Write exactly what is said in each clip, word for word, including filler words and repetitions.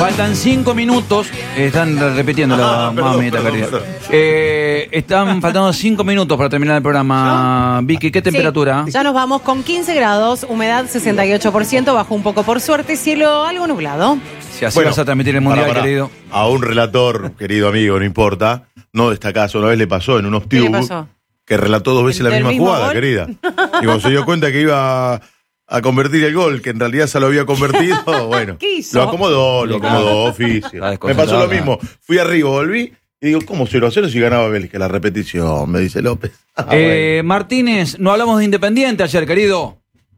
Faltan cinco minutos. Están repitiendo la Ah, perdón, mamita perdón, querida. perdón. Eh, están faltando cinco minutos para terminar el programa. Vicky, ¿qué temperatura? Sí, ya nos vamos con quince grados, humedad sesenta y ocho por ciento, bajó un poco por suerte, cielo algo nublado. Si así Bueno, vas a transmitir el mundial, pará, pará. querido. A un relator, querido amigo, no importa, no destacás. Una vez le pasó en un ¿Qué off-tube le pasó? que relató dos veces ¿El la del misma mismo jugada, gol? querida. Y cuando se dio cuenta que iba a, a convertir el gol, que en realidad se lo había convertido, bueno, ¿Qué hizo? lo acomodó, lo acomodó, oficio. Está Me desconcentrado, pasó lo claro. mismo. Fui arriba, volví y digo, ¿cómo cero a cero si ganaba Bélgica? La repetición, me dice López. Ah, Eh, Martínez, no hablamos de Independiente ayer, querido.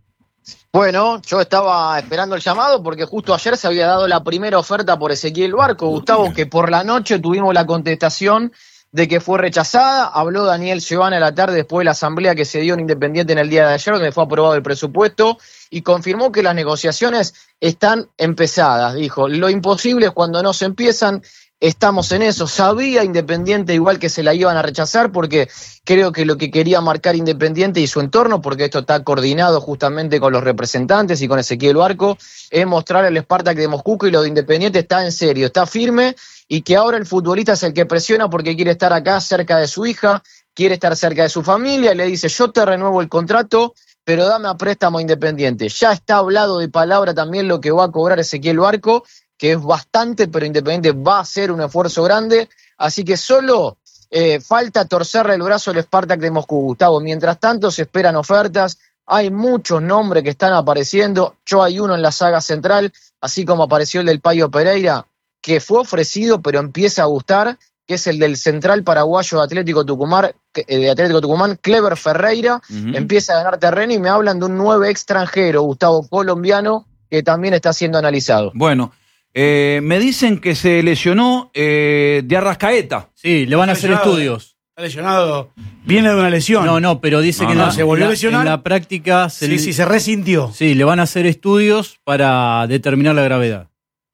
Bueno, yo estaba esperando el llamado porque justo ayer se había dado la primera oferta por Ezequiel Barco, Gustavo, que por la noche tuvimos la contestación de que fue rechazada. Habló Daniel Giovanni a la tarde después de la asamblea que se dio en Independiente en el día de ayer, donde fue aprobado el presupuesto, y confirmó que las negociaciones están empezadas. Dijo, lo imposible es cuando no se empiezan. Estamos en eso. Sabía Independiente igual que se la iban a rechazar porque creo que lo que quería marcar Independiente y su entorno, porque esto está coordinado justamente con los representantes y con Ezequiel Barco, es mostrar al Spartak de Moscú que lo de Independiente está en serio, está firme y que ahora el futbolista es el que presiona porque quiere estar acá cerca de su hija, quiere estar cerca de su familia, y le dice yo te renuevo el contrato, pero dame a préstamo Independiente. Ya está hablado de palabra también lo que va a cobrar Ezequiel Barco, que es bastante, pero Independiente va a hacer un esfuerzo grande, así que solo eh, falta torcerle el brazo al Spartak de Moscú, Gustavo. Mientras tanto se esperan ofertas, hay muchos nombres que están apareciendo, yo hay uno en la saga central, así como apareció el del Payo Pereira, que fue ofrecido pero empieza a gustar, que es el del central paraguayo de Atlético Tucumán, de Atlético Tucumán, Clever Ferreira, Uh-huh. empieza a ganar terreno y me hablan de un nueve extranjero, Gustavo, colombiano, que también está siendo analizado. Bueno, eh, me dicen que se lesionó eh, de Arrascaeta. Sí, le van a hacer Lesionado. estudios. Está lesionado. Viene de una lesión. No, no, pero dice No, que en no, la, ¿se volvió en a la- lesionar? en la práctica se Sí, le- sí, se resintió. sí, le van a hacer estudios para determinar la gravedad.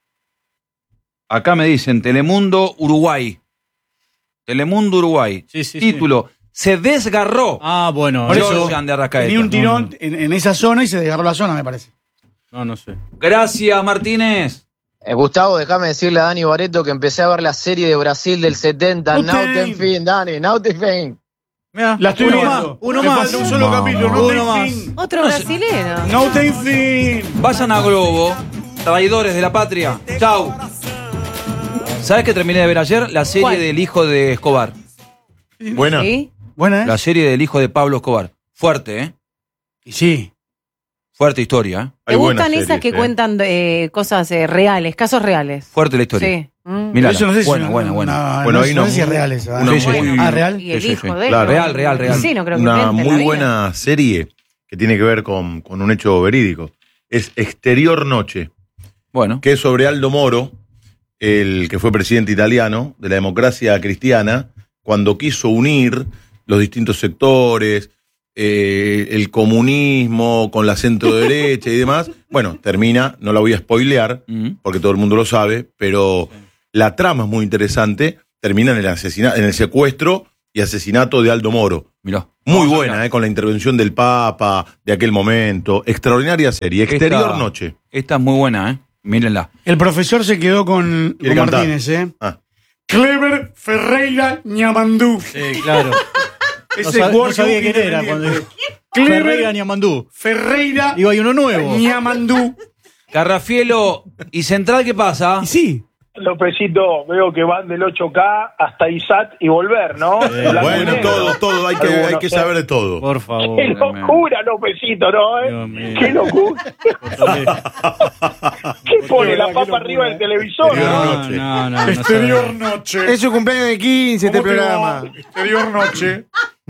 Acá me dicen Telemundo Uruguay. Telemundo Uruguay. Sí, sí, Título. Se desgarró. Ah, bueno, Por eso, Jorge de Arrascaeta. Tenía un No, tirón no. En, en esa zona y se desgarró la zona, me parece. no, no sé. Gracias, Martínez. Eh, Gustavo, déjame decirle a Dani Barreto que empecé a ver la serie de Brasil del setenta, No Now te- Ten Fin, Dani, Now Ten Fin. Mirá, La estoy uno viendo. más, uno Me más. falta un solo Vamos. capítulo. No Uno te más. fin. Otro brasilero. No te fin. Vayan a Globo. Traidores de la patria. Chau. ¿Sabes qué terminé de ver ayer? La serie ¿Cuál? del hijo de Escobar. Buena. ¿Sí? Buena, ¿eh? La serie del hijo de Pablo Escobar. Fuerte, ¿eh? Y sí. Fuerte historia, ¿eh? ¿Te Hay buenas gustan esas series, que eh. cuentan eh, cosas eh, reales, casos reales? Fuerte la historia. Sí. Mm. Mirá, Eso no sé si buena, es buena, buena. una- Bueno, no, hay no una sé si es muy- real eso. ¿eh? una Sí, sí, muy- Ah, real. Y el Sí, sí, hijo sí. de él, Claro. ¿no? Real, real, real. Sí, no creo que Una inventen la muy vida. buena serie que tiene que ver con, con un hecho verídico. Es Exterior Noche, Bueno. que es sobre Aldo Moro, el que fue presidente italiano de la democracia cristiana, cuando quiso unir los distintos sectores, eh, el comunismo con la centro derecha y demás. Bueno, termina, no la voy a spoilear, Mm. porque todo el mundo lo sabe, pero la trama es muy interesante. Termina en el asesina- en el secuestro y asesinato de Aldo Moro. Mirá. Muy Vamos a buena, hablar. eh, con la intervención del Papa de aquel momento. Extraordinaria serie. Exterior Esta- Noche. Esta es muy buena, ¿eh? Mírenla. El profesor se quedó con, Quiere con cantar. Martínez, ¿eh? Ah. Clever Ferreira Ñamandú. Sí, claro. No, Ese sab- no jugador sabía que quién era cuando independiente. Clever Ferreira Niamandú. Ferreira Digo, hay uno nuevo. Ñamandú. Carrafielo y Central, ¿qué pasa? Y sí. Lópezito, veo que van del ocho K hasta I S A T y volver, ¿no? Eh, Blanco y Bueno, negro. todo, todo. Hay que, hay Algunos, que ¿eh? saber de todo. Por favor. ¡Qué locura, Lópezito, ¿no? Dios ¿Eh? mío. ¡Qué locura! ¿Qué pone la papa locura, arriba eh. del televisor? Exterior No, Noche. no, no. no Exterior sabe. Noche. Es su cumpleaños de quince este ¿Cómo te va? programa. Exterior Noche.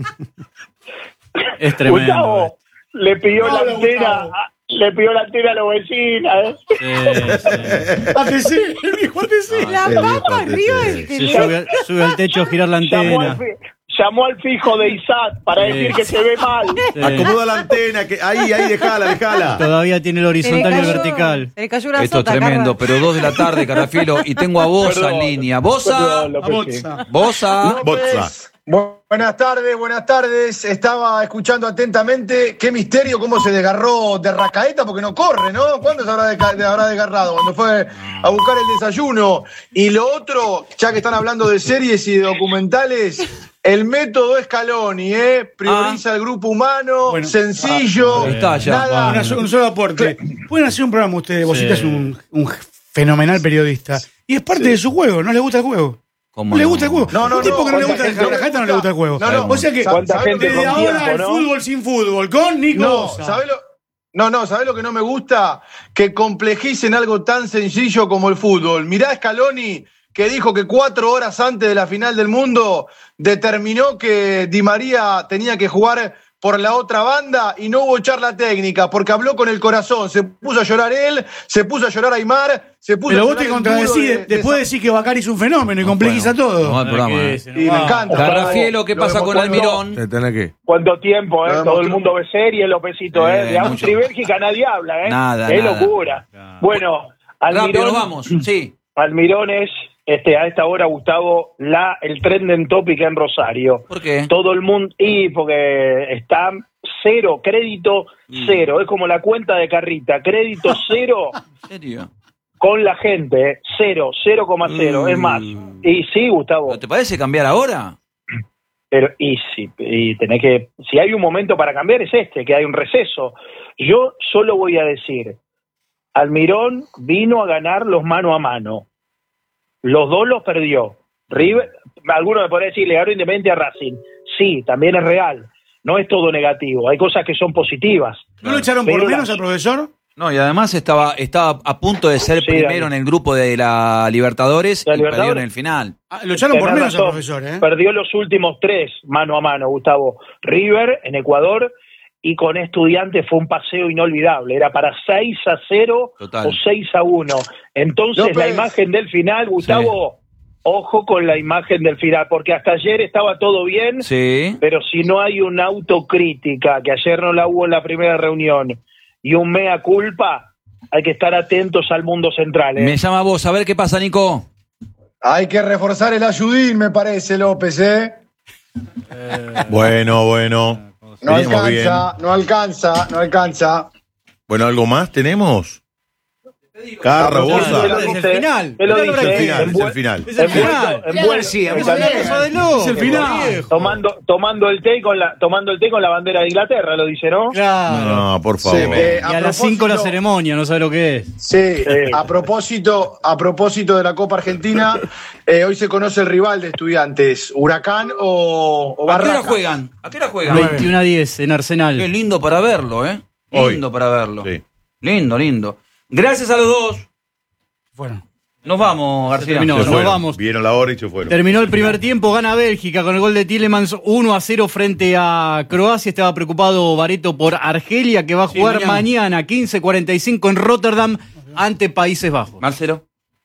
Es tremendo. Gustavo le pidió Hola, la antena, Gustavo. a- le pidió la antena a los vecinos, ¿eh? Sí, sí. A T C, el viejo A T C. La el papa viejo arriba T C. del Se teléfono. sube, sube al techo a girar la Llamó al, antena. fi- llamó al fijo de I S A T para Sí. decir que se ve mal. Sí. Acomoda la antena. Que, ahí, ahí, dejala, dejala. Todavía tiene el Se le horizontal y el cayó- vertical. Se le cayó una Esto es sota, tremendo, Carla. pero dos de la tarde, Carrafielo, y tengo a Bosa Perdón. en línea. Bosa, Perdón, López. Boza. Bosa. Botza. Buenas tardes, buenas tardes. Estaba escuchando atentamente. Qué misterio cómo se desgarró de Rascaeta, porque no corre, ¿no? ¿Cuándo se habrá, de, habrá desgarrado? Cuando fue a buscar el desayuno. Y lo otro, ya que están hablando de series y de documentales, el método Scaloni, ¿eh? Prioriza ah. el grupo humano, bueno, sencillo. Ah, está ya. Nada. Una, un solo aporte. Pueden hacer un programa ustedes, Bocita sí. es un, un fenomenal periodista. Y es parte sí. de su juego, ¿no le gusta el juego? ¿No le gusta el juego? No, no, un tipo no, que no le gusta el juego. La gente no le gusta el juego. No, no, o sea que desde ahora tiempo, el ¿no? fútbol sin fútbol, con Nico. No, ¿sabés lo, no, no, ¿sabés lo que no me gusta? Que complejicen algo tan sencillo como el fútbol. Mirá a Scaloni, que dijo que cuatro horas antes de la final del mundo determinó que Di María tenía que jugar por la otra banda y no hubo charla técnica, porque habló con el corazón. Se puso a llorar él, se puso a llorar Aymar, se puso Pero a vos te contradecís, de, de después decís que Bacari es un fenómeno y no complejiza bueno, todo. No, programa, eh. Y me encanta. Garrafielo, ¿qué pasa con Almirón? ¿Cuánto tiempo, eh? Todo el mundo ve serie, Lopecito, eh. De Austria y Bélgica nadie habla, eh. Nada, Qué nada. locura. Bueno, Almirón. Rápido, nos vamos, sí. Almirón es, este, a esta hora, Gustavo, la, el trending topic en Rosario. ¿Por qué? Todo el mundo, y porque está cero, crédito cero, mm. es como la cuenta de Carrita, crédito cero. ¿En serio? Con la gente, eh. cero, cero coma cero, mm. es más. Y sí, Gustavo. ¿Te parece cambiar ahora? Pero, y si, y tenés que, si hay un momento para cambiar es este, que hay un receso. Yo solo voy a decir, Almirón vino a ganar los mano a mano. Los dos los perdió. River, algunos me podrían decir, le ganó Independiente a Racing. Sí, también es real. No es todo negativo. Hay cosas que son positivas. ¿No lo echaron por lo menos al profesor? No, y además estaba, estaba a punto de ser sí, primero Dani. en el grupo de la Libertadores ¿La y Libertadores? perdió en el final. Ah, lo echaron por menos al profesor, ¿eh? Perdió los últimos tres mano a mano, Gustavo. River en Ecuador y con Estudiantes fue un paseo inolvidable. Era para seis a cero Total. O seis a uno. Entonces López. La imagen del final, Gustavo... Sí. Ojo con la imagen del final, porque hasta ayer estaba todo bien, sí. pero si no hay una autocrítica, que ayer no la hubo en la primera reunión, y un mea culpa, hay que estar atentos al mundo central. ¿eh? Me llama vos, a ver qué pasa, Nico. Hay que reforzar el ayudín, me parece, López, ¿eh? eh bueno, bueno. No alcanza, bien. no alcanza, no alcanza. Bueno, ¿algo más tenemos? Carra, Borsa. Es el final. Te lo es dice, el final. Es el final. Es el final. Es el final. Tomando, tomando el té con la, tomando el té con la bandera de Inglaterra, lo dice, ¿no? Claro. No, por favor. Sí, eh, y a, a las cinco la ceremonia, no sabe lo que es. Sí, sí. A propósito, a propósito de la Copa Argentina, eh, hoy se conoce el rival de Estudiantes, Huracán o, o Barracas. ¿A qué hora juegan? ¿A qué hora juegan? veintiuno a diez en Arsenal. Qué lindo para verlo, ¿eh? Lindo hoy. para verlo. Sí. Lindo, lindo. Gracias a los dos. Bueno. Nos vamos, García. Terminó, nos vamos. Vieron la hora y se fueron. Terminó el primer tiempo, gana Bélgica con el gol de Tielemans uno a cero frente a Croacia. Estaba preocupado Bareto por Argelia, que va a jugar sí, mañana. mañana quince cuarenta y cinco en Rotterdam ante Países Bajos. Marcelo.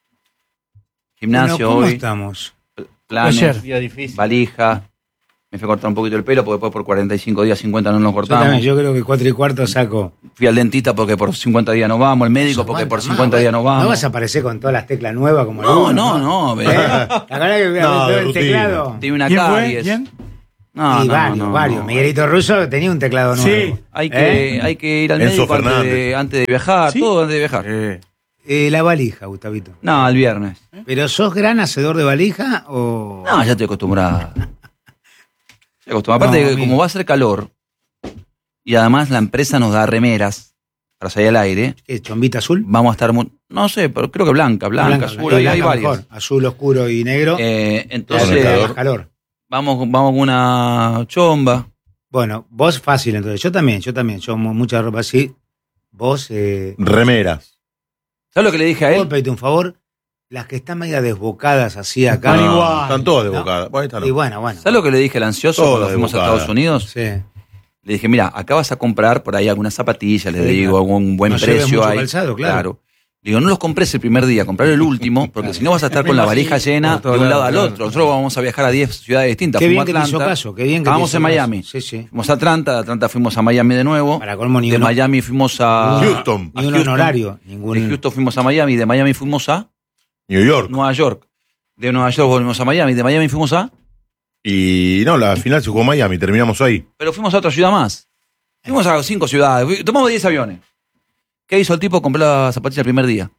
Gimnasio bueno, ¿cómo hoy. estamos? Planes, Ayer. Día difícil. valija. Me fui a cortar un poquito el pelo porque después por cuarenta y cinco días, cincuenta no nos cortamos. Yo, también, yo creo que cuatro y cuarto saco. Fui al dentista porque por cincuenta días no vamos, el médico porque por cincuenta días no vamos. ¿No vas a aparecer con todas las teclas nuevas como No, alguno, no, no. no ¿Eh? La verdad que no, veo el teclado. Tiene una ¿Quién caries. fue? ¿Quién? No, y no, varios, no, varios. no. Miguelito Russo tenía un teclado nuevo. Sí. Hay que, ¿Eh? hay que ir al Enzo médico antes de, antes de viajar, ¿Sí? todo antes de viajar. Eh. Eh, la valija, Gustavito. No, el viernes. ¿Pero sos gran hacedor de valija o...? No, ya estoy acostumbrado. Estoy acostumbrado. Aparte, No, que mira. como va a hacer calor, y además la empresa nos da remeras para salir al aire, ¿Qué, chombita azul? vamos a estar muy, no sé, pero creo que blanca, blanca, azul, eh, hay, hay blanca varias. mejor. Azul oscuro y negro. Eh, Hace entonces, calor. calor. vamos, vamos con una chomba. Bueno, vos fácil entonces. Yo también, yo también. Yo mo- mucha ropa así. Vos, eh, Remeras. ¿Sabes lo que le dije a vos él? pedite un favor. Las que están media desbocadas así acá. Están No, igual. están todas ¿no? desbocadas. Bueno, esta no. Y bueno, bueno. ¿Sabes lo que le dije al ansioso Todas cuando fuimos a desbocadas. Estados Unidos? Sí. Le dije, mira, acá vas a comprar por ahí algunas zapatillas, les Sí, digo, claro. algún buen No lleves precio mucho ahí. calzado, claro. Le digo, no los compres el primer día, comprar el último, porque si no vas a estar con la valija llena de un lado al otro. Nosotros vamos a viajar a diez ciudades distintas. Qué bien Fuimos que a te hizo Atlanta, caso. Qué bien que te estábamos hizo en caso. Miami. Sí, sí. Fuimos a Atlanta, de Atlanta fuimos a Miami de nuevo. Para colmo ni De uno. Miami fuimos a Houston. a Ni un Houston. honorario. Ningún. De Houston fuimos a Miami, de Miami fuimos a New York. Nueva York. De Nueva York volvimos a Miami, de Miami fuimos a Y no, la final se jugó en Miami, terminamos ahí. Pero fuimos a otra ciudad más. Fuimos a cinco ciudades. Tomamos diez aviones. ¿Qué hizo el tipo? Compró la zapatilla el primer día.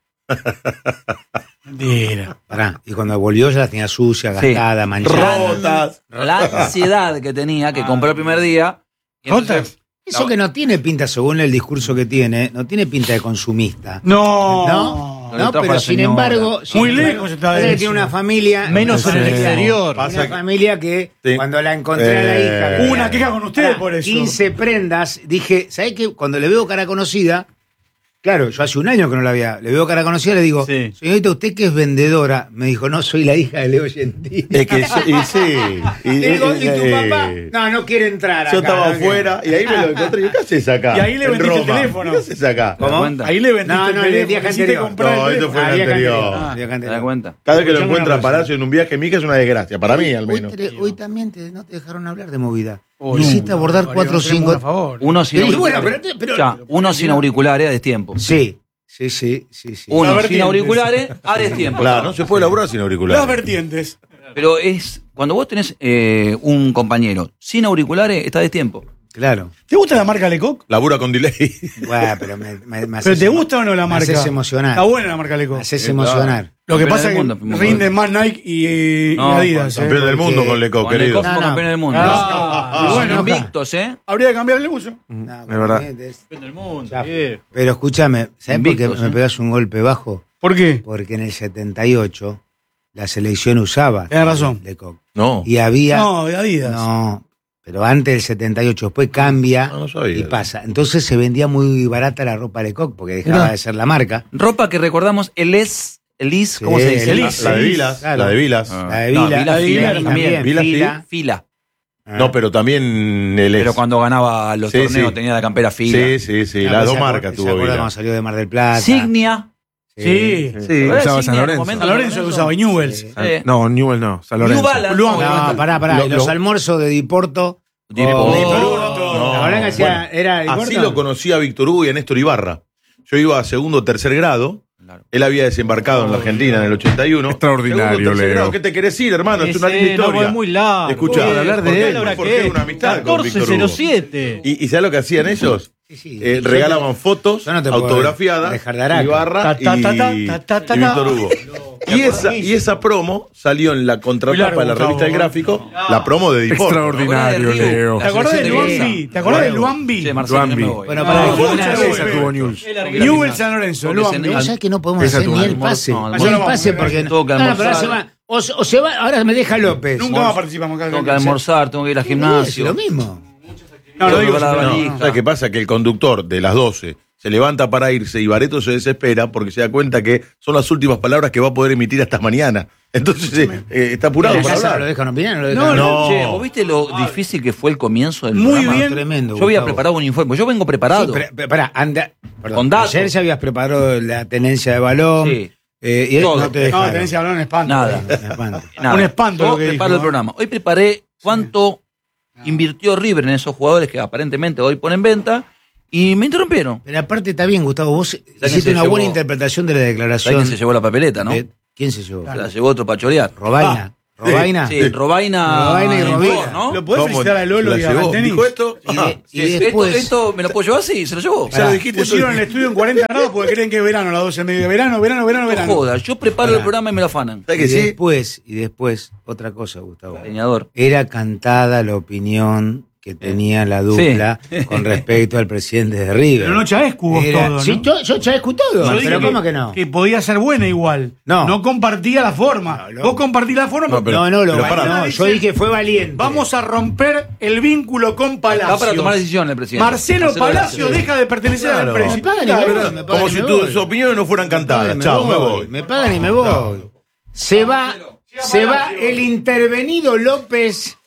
Mentira. Pará. Y cuando volvió ya la tenía sucia, gastada, sí. manchada. Rotas. La ansiedad que tenía, que compró el primer día. ¿Rotas? Eso no. Que no tiene pinta, según el discurso que tiene, no tiene pinta de consumista. No. No. No, no, pero sin embargo, muy sin lejos está de eso. Tiene una familia. Menos en el exterior. Una que... familia que sí. Cuando la encontré eh... a la hija. Hubo una queja con ustedes por eso. quince prendas. Dije, ¿sabés qué? Cuando le veo cara conocida. Claro, yo hace un año que no la veía. Le veo cara conocida, le digo, sí. Señorita, ¿usted que es vendedora? Me dijo, no, soy la hija de Leo Gentili. Es que sí, y sí. Y, y, digo, ¿y tu papá? No, no quiere entrar acá. Yo estaba no afuera y ahí me lo encontré. ¿Qué haces acá? Y ahí le vendiste el teléfono. ¿Qué haces acá? ¿Cómo? Ahí le vendiste no, no, el teléfono. El viaje anterior. No, esto fue el anterior. Ah, ¿te das cuenta? Cada vez que lo encuentra Palacio en un viaje, mi hija es una desgracia. Para mí, al menos. Hoy, hoy también te, no te dejaron hablar de movida. Oh, hiciste no, abordar cuatro o cinco. Uno sin auriculares. Uno sin auriculares a destiempo. Sí. Sí, sí, sí, sí. Uno sin auriculares a destiempo. Claro, no se puede laburar sin auriculares. Las vertientes. Pero es, cuando vos tenés eh, un compañero sin auriculares, está a destiempo. Claro. ¿Te gusta la marca Lecoq? Labura con delay. Bueno, pero me, me, me ¿Pero te gusta o no la marca? Me haces emocionar. Está buena la marca Lecoq. Me haces emocionar. Lo que pasa es que mundo, rinden más Nike y, y no, Adidas. Campeón eh. del mundo con Lecoq, querido. Lecoq no, no. Campeón del mundo. Ah, y bueno, invictos, ¿eh? Habría que cambiarle el uso. No, es verdad. Campeón del mundo. Pero escúchame, ¿sabes por qué ¿eh? me pegas un golpe bajo? ¿Por qué? Porque en el setenta y ocho la selección usaba. Tienes razón. Lecoq. No. Y había. No, de Adidas. No. Pero antes del setenta y ocho, después cambia no, no y pasa. Entonces se vendía muy barata la ropa Lecoq porque dejaba no. de ser la marca. Ropa que recordamos, el es, el is, ¿cómo sí, se dice? El is, la, la de Vilas. Claro. La de Vilas. Ah. La de Vilas. No, Vila, Vila, Vila, también. Vila, Fila. Fila. Ah. No, pero también el es. Pero cuando ganaba los sí, torneos sí. tenía la campera Fila. Sí, sí, sí. Claro, Las dos marcas tuvo Vila. Cuando salió de Mar del Plata. Signia. Sí, sí. sí. Usaba San Lorenzo. San Lorenzo lo usaba, y Newell's. Sí. Sí. No, Newell's no, San Lorenzo. No, no, pará, pará. Lo, los lo... almuerzos de Diporto. Oh, no, la verdad que hacía, bueno, era Diporto. así lo conocía Víctor Hugo y a Néstor Ibarra. Yo iba a segundo o tercer grado. Claro. Él había desembarcado en la Argentina en el ochenta y uno. Extraordinario, Leo. Grado. ¿Qué te querés ir, hermano? Es una linda historia. No, es muy largo. Escuchá, Uy, hablar de él. Porque era una amistad con Víctor Hugo. catorce cero siete. ¿Y, ¿Y sabes lo que hacían ellos? Sí, sí. Eh, regalaban fotos no autografiadas Ibarra y, y Víctor Hugo. Y esa, y esa promo salió en la contratapa de la revista El Gráfico, la promo de Diporto. Extraordinario, Leo. ¿Te acordás de Luambi? ¿Te acordás de Luambi? Sí, Marcelo. Bueno, para esa tuvo News. Newell's San Lorenzo, Luambi. ¿Sabes que no podemos hacer ni el pase? Ni el pase porque no, pero se va. O, o se va, ahora me deja López. Nunca más participamos acá. Tengo que almorzar, tengo que ir al gimnasio. Es lo mismo. No, no, digo, no. ¿Sabes qué pasa? Que el conductor de las doce se levanta para irse y Bareto se desespera porque se da cuenta que son las últimas palabras que va a poder emitir hasta mañana. Entonces eh, eh, está apurado para hablar. ¿Lo dejan opinar? ¿Lo dejan? No, no. no. Che, ¿vos viste lo difícil que fue el comienzo del Muy programa? bien. Tremendo. Yo había preparado un informe. Yo vengo preparado. Sí, pero, pará, anda. Perdón, con datos. Ayer ya habías preparado la tenencia de balón. Sí. Eh, y Todo. no te No, tenencia de balón, espanto. Nada. Nada. Un espanto Yo lo que preparo dijo, el programa. Hoy preparé cuánto invirtió River en esos jugadores que aparentemente hoy ponen venta y me interrumpieron. Pero aparte está bien, Gustavo, vos hiciste una llevó, buena interpretación de la declaración. ¿Sabés quién se llevó la papeleta, no? De, ¿Quién se llevó? Se la llevó otro para chorear. Robaina. Ah. ¿Robaina? Sí, Robaina. Robaina y Robina, ¿no? ¿Lo podés felicitar a Lolo y a Martini? ¿Dijo esto? Y, Ah, y después... esto, esto me lo puedo llevar así, se lo llevó. Ya lo dijiste. Pusieron el estudio en cuarenta grados porque creen que es verano, las doce y media. Verano, verano, verano, No verano. joda, yo preparo Pará. el programa y me lo afanan. ¿Sabes Y que sí? después, y después, otra cosa, Gustavo. Leñador. Era cantada la opinión que tenía la dupla Sí. con respecto al presidente de River. Pero no Chaescu vos Era- todo, ¿no? Sí, yo, yo Chaescu todo. Yo Pero dije ¿cómo que no? Que podía ser buena igual. No. No compartía la forma. No, no. Vos compartís la forma. No, pero- no, no, lo, pero pará. no, yo dije fue valiente. Vamos a romper el vínculo con Palacio. Está para tomar decisiones el presidente. Marcelo, Palacio Gracia. deja de pertenecer a la Claro. empresa. Me pagan y Claro, me voy, ¿verdad? me pagan Como y si me tus voy. opiniones no fueran cantadas. Me Chao, voy, me voy. Me pagan y me voy. Se va, se va el intervenido López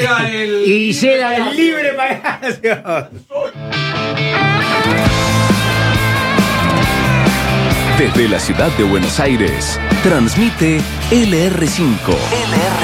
y llega el libre Palacio. Desde la ciudad de Buenos Aires, transmite L R cinco. L R